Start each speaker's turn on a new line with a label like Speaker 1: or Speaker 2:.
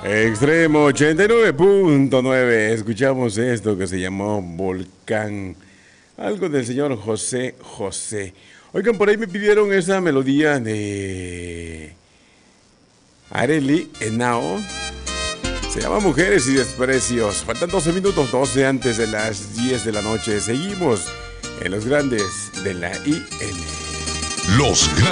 Speaker 1: Extremo 89.9. Escuchamos esto que se llamó Volcán. Algo del señor José José. Oigan, por ahí me pidieron esa melodía de Arely Henao. Se llama Mujeres y Desprecios. Faltan 12 minutos, 12 antes de las 10 de la noche. Seguimos en los grandes de la IN.
Speaker 2: Los grandes.